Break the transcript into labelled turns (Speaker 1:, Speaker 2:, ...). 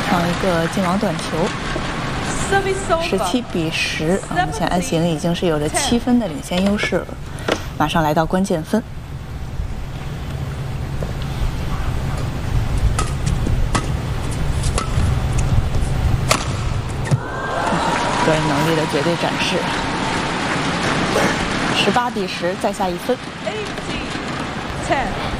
Speaker 1: 上一个进网短球，17-10。目前安行已经是有着7分的领先优势了，马上来到关键分。个人能力的绝对展示。18-10，再下1分。
Speaker 2: 18-10。